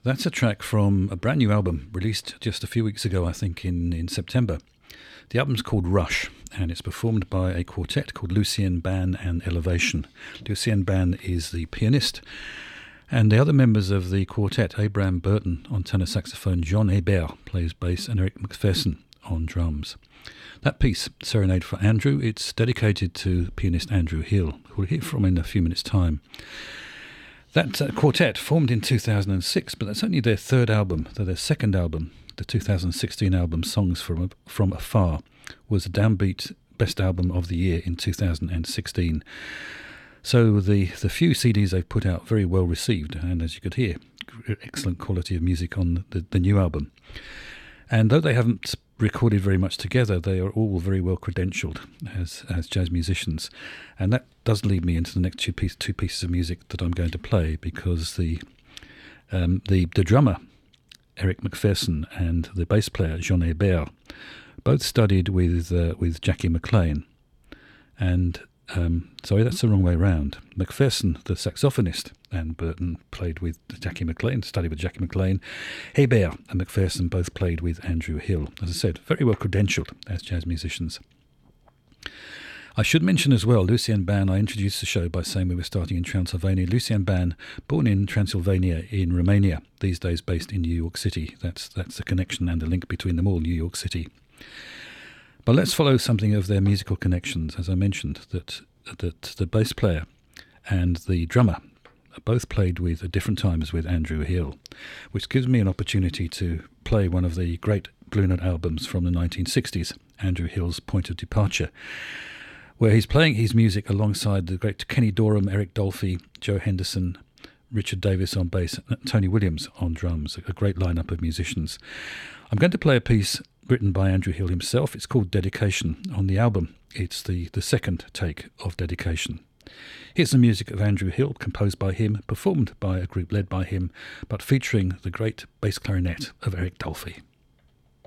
That's a track from a brand new album released just a few weeks ago, I think in September. The album's called Rush, and it's performed by a quartet called Lucien Ban and Elevation. Lucien Ban is the pianist, and the other members of the quartet, Abraham Burton on tenor saxophone, John Hebert plays bass, and Eric McPherson on drums. That piece, Serenade for Andrew, it's dedicated to pianist Andrew Hill, who we'll hear from in a few minutes' time. That quartet formed in 2006, but that's only their third album. Their second album, the 2016 album Songs from Afar, was the Downbeat Best Album of the Year in 2016. So the few CDs they've put out, very well received, and as you could hear, excellent quality of music on the new album. And though they haven't recorded very much together, they are all very well credentialed as jazz musicians, and that does lead me into the next two pieces of music that I'm going to play, because the drummer Eric McPherson and the bass player John Hebert both studied with Jackie McLean, and sorry, that's the wrong way around. McPherson, the saxophonist, and Burton played with Jackie McLean, studied with Jackie McLean. Hebert and McPherson both played with Andrew Hill. As I said, very well credentialed as jazz musicians. I should mention as well, Lucien Ban, I introduced the show by saying we were starting in Transylvania. Lucien Ban, born in Transylvania in Romania, these days based in New York City. That's the connection and the link between them all, New York City. But let's follow something of their musical connections. As I mentioned, that the bass player and the drummer both played at different times with Andrew Hill, which gives me an opportunity to play one of the great Blue Note albums from the 1960s, Andrew Hill's Point of Departure, where he's playing his music alongside the great Kenny Dorham, Eric Dolphy, Joe Henderson, Richard Davis on bass, and Tony Williams on drums, a great lineup of musicians. I'm going to play a piece written by Andrew Hill himself. It's called Dedication. On the album, it's the second take of Dedication. Here's the music of Andrew Hill, composed by him, performed by a group led by him, but featuring the great bass clarinet of Eric Dolphy.